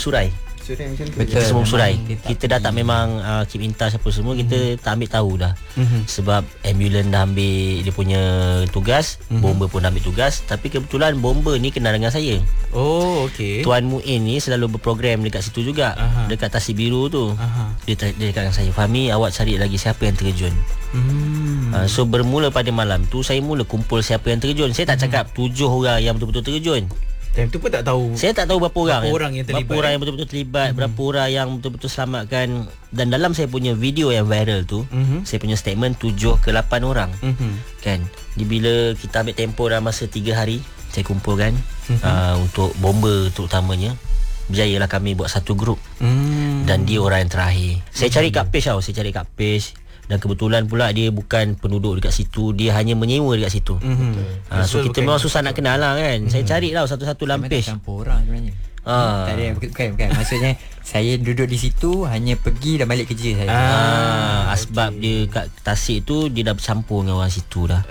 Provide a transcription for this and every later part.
bersurai. Kita semua bersurai. Kita dah tak memang keep in touch apa semua. Kita tak ambil tahu dah. Sebab ambulans dah ambil dia punya tugas, bomber pun dah ambil tugas. Tapi kebetulan bomber ni kenal dengan saya. Oh, okey. Tuan Muin ni selalu berprogram dekat situ juga. Dekat Tasik Biru tu. Dia cakap dengan saya, Fahmi, awak cari lagi siapa yang terjun. So bermula pada malam tu, saya mula kumpul siapa yang terjun. Saya tak cakap 7 orang yang betul-betul terjun. Time tu pun tak tahu. Saya tak tahu berapa orang yang terlibat. Berapa orang yang betul-betul terlibat, berapa orang yang betul-betul selamatkan. Dan dalam saya punya video yang viral tu, saya punya statement 7 ke 8 orang. Kan. Bila kita ambil tempoh dalam masa 3 hari, saya kumpulkan untuk bomber terutamanya. Berjayalah kami buat satu grup. Dan dia orang yang terakhir. Saya cari kat page tau, saya cari kat page. Dan kebetulan pula dia bukan penduduk dekat situ, dia hanya menyewa dekat situ. So kita memang susah nak kenal lah kan. Saya cari lah satu-satu dalam page. Campur orang sebenarnya. Tak ada, bukan. Maksudnya saya duduk di situ, hanya pergi dan balik kerja saya. Sebab dia kat Tasik tu, dia dah bercampur dengan orang situ dah.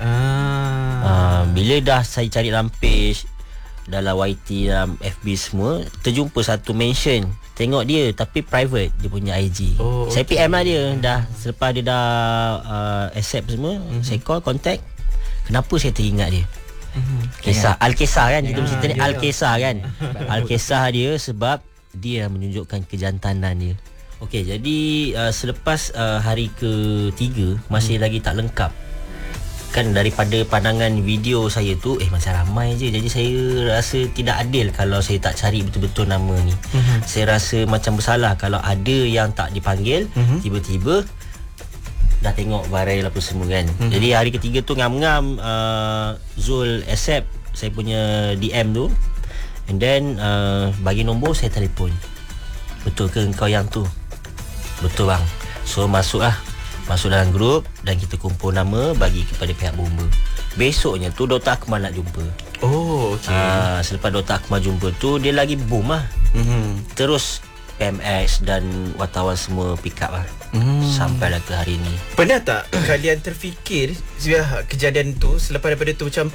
Bila dah saya cari dalam page, dalam YT, dalam FB semua, terjumpa satu mention. Tengok dia tapi private, dia punya IG. Saya PM lah dia. Dah selepas dia dah accept semua, saya call, contact. Kenapa saya teringat dia? Kisah Al-Kisah kan, kita mesti ni Al-Kisah kan. Al-Kisah dia sebab dia menunjukkan kejantanan dia. Okey, jadi selepas hari ke-3 masih lagi tak lengkap. Kan daripada pandangan video saya tu macam ramai je. Jadi saya rasa tidak adil kalau saya tak cari betul-betul nama ni. Saya rasa macam bersalah kalau ada yang tak dipanggil, tiba-tiba dah tengok viral apa semua kan. Jadi hari ketiga tu ngam-ngam Zul accept saya punya DM tu. And then bagi nombor, saya telefon. Betul ke engkau yang tu? Betul bang. So masuk dalam grup dan kita kumpul nama bagi kepada pihak bomber. Besoknya tu Dr. Akmal nak jumpa. Oh, okey. Selepas Dr. Akmal jumpa tu, dia lagi boom lah. Terus PMX dan wartawan semua pick up lah. Sampailah ke hari ni. Pernah tak kalian terfikir kejadian tu, selepas daripada tu macam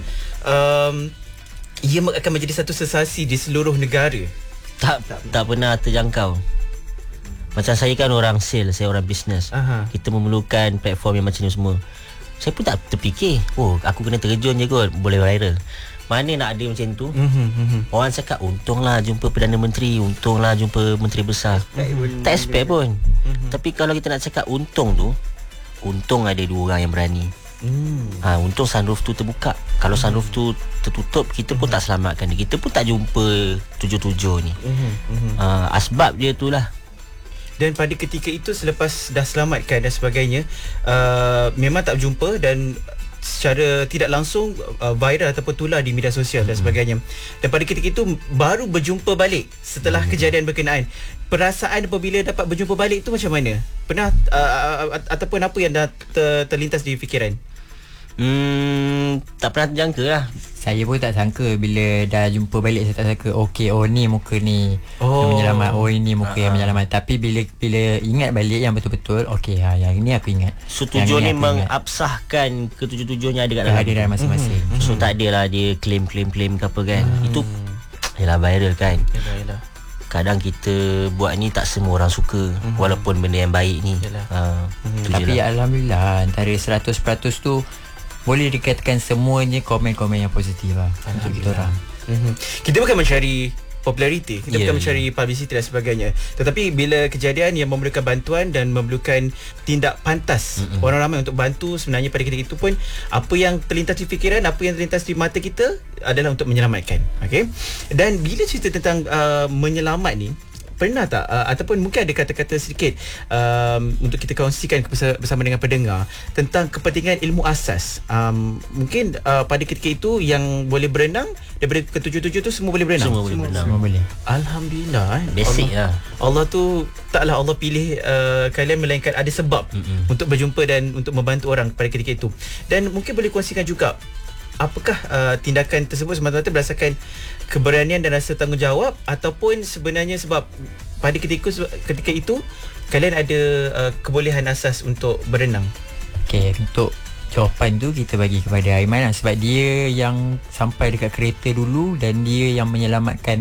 ia akan menjadi satu sensasi di seluruh negara? Tak pernah terjangkau. Macam saya kan orang sales, saya orang bisnes. Kita memerlukan platform yang macam ni semua. Saya pun tak terfikir, aku kena terjun je kot, boleh viral. Mana nak ada macam tu. Orang cakap untunglah jumpa Perdana Menteri, untunglah jumpa Menteri Besar. Tak expect pun. Tapi kalau kita nak cakap untung tu, untung ada 2 orang yang berani. Untung sunroof tu terbuka. Kalau sunroof tu tertutup, kita pun tak selamatkan dia. Kita pun tak jumpa 77 ni. Asbab dia tu lah. Dan pada ketika itu, selepas dah selamatkan dan sebagainya, memang tak berjumpa dan secara tidak langsung viral ataupun tular di media sosial dan sebagainya. Dan pada ketika itu baru berjumpa balik setelah kejadian berkenaan. Perasaan apabila dapat berjumpa balik tu macam mana? Pernah ataupun apa yang dah terlintas di fikiran? Tak pernah terjangka lah. Saya pun tak sangka bila dah jumpa balik. Saya tak sangka ni muka ni yang menyelamat, ini muka yang menyelamat. Tapi bila ingat balik yang betul-betul, yang ini aku ingat. So tujuan ni mengabsahkan ke-77 nya ada kat dalam. Ada dalam masing-masing. So tak adalah dia claim ke apa kan. Itu yalah viral kan. Yalah. Kadang kita buat ni tak semua orang suka, walaupun benda yang baik ni. Tapi alhamdulillah antara 100% tu boleh dikatakan semuanya komen-komen yang positif lah untuk kita orang. Kita bukan mencari populariti, kita bukan mencari publicity dan sebagainya. Tetapi bila kejadian yang memerlukan bantuan dan memerlukan tindak pantas orang ramai untuk bantu, sebenarnya pada ketika itu pun apa yang terlintas di fikiran, apa yang terlintas di mata kita adalah untuk menyelamatkan. Okey. Dan bila cerita tentang menyelamat ni, pernah tak ataupun mungkin ada kata-kata sedikit untuk kita kongsikan bersama dengan pendengar tentang kepentingan ilmu asas. Mungkin pada ketika itu yang boleh berenang daripada ke-77 tu semua boleh berenang. Semua boleh. Alhamdulillah. Basic lah. Allah tu taklah Allah pilih kalian, melainkan ada sebab untuk berjumpa dan untuk membantu orang pada ketika itu. Dan mungkin boleh kongsikan juga, apakah tindakan tersebut semata-mata berdasarkan keberanian dan rasa tanggungjawab, ataupun sebenarnya sebab pada ketika itu kalian ada kebolehan asas untuk berenang? Okey, untuk jawapan tu kita bagi kepada Aiman lah, sebab dia yang sampai dekat kereta dulu dan dia yang menyelamatkan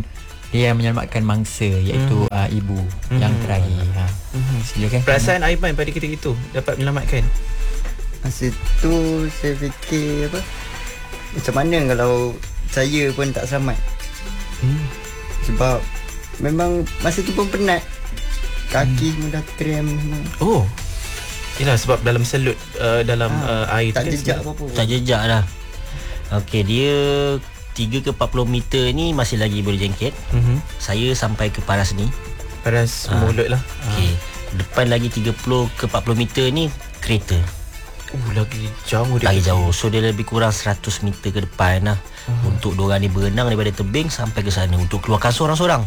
dia yang menyelamatkan mangsa, iaitu ibu yang terakhir. Silakan. Perasaan Aiman pada ketika itu dapat menyelamatkan? Masa tu saya fikir macam mana kalau saya pun tak selamat. Sebab memang masa tu pun penat. Kaki semua dah krem semua. Oh. Yalah, sebab dalam selut dalam air tak tu jejak apa-apa. Tak jejak lah. Okey, dia 3 ke 40 meter ni masih lagi boleh jangkit. Saya sampai ke paras ni. Paras mulut lah. Okey. Depan lagi 30 ke 40 meter ni kereta. Lagi jauh dia. Lagi jauh. So dia lebih kurang 100 meter ke depan lah. Untuk diorang ni berenang daripada tebing sampai ke sana untuk keluarkan seorang-seorang.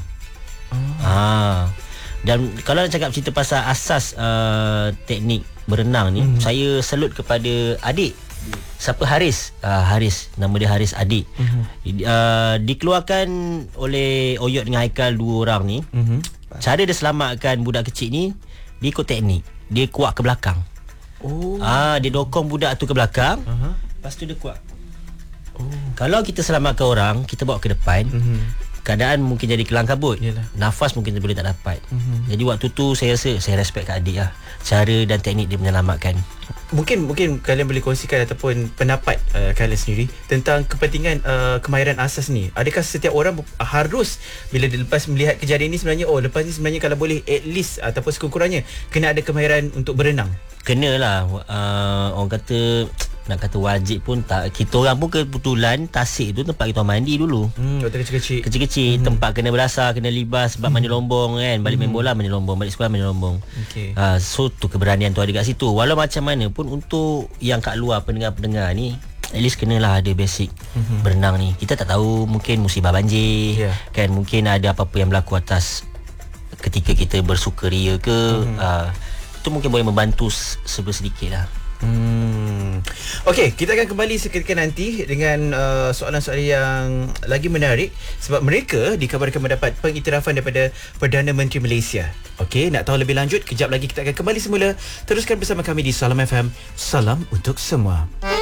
Dan kalau nak cakap cerita pasal asas teknik berenang ni, saya salut kepada adik. Siapa? Haris. Haris, nama dia Haris adik. Dikeluarkan oleh Oyot dengan Haikal, 2 orang ni. Cara dia selamatkan budak kecil ni, dia ikut teknik. Dia kuat ke belakang. Dia dokong budak tu ke belakang. Lepas tu dia kuat. Kalau kita selamatkan orang, kita bawa ke depan, keadaan mungkin jadi kelang kabut. Nafas mungkin boleh tak dapat. Jadi waktu tu saya rasa saya respect kat adik lah, cara dan teknik dia menyelamatkan. Mungkin kalian boleh kongsikan ataupun pendapat kalian sendiri tentang kepentingan kemahiran asas ni. Adakah setiap orang harus bila dilepas melihat kejadian ni sebenarnya lepas ni sebenarnya kalau boleh at least ataupun sekurang-kurangnya kena ada kemahiran untuk berenang? Kenalah. Orang kata, nak kata wajib pun tak. Kita orang pun kebetulan Tasik tu tempat kita mandi dulu. Waktu kecil-kecil. Tempat kena berasar, kena libas sebab mandi lombong kan. Balik main bola mandi lombong, balik sekolah mandi lombong. So tu keberanian tu ada kat situ. Walau macam mana pun untuk yang kat luar pendengar-pendengar ni, at least kenalah ada basic berenang ni. Kita tak tahu, mungkin musibah banjir kan, mungkin ada apa-apa yang berlaku atas ketika kita bersukaria ke. Itu mungkin boleh membantu sedikit lah. Okey, kita akan kembali seketika nanti dengan soalan-soalan yang lagi menarik sebab mereka dikabarkan mendapat pengiktirafan daripada Perdana Menteri Malaysia. Okey, nak tahu lebih lanjut, kejap lagi kita akan kembali semula. Teruskan bersama kami di Salam FM. Salam untuk semua.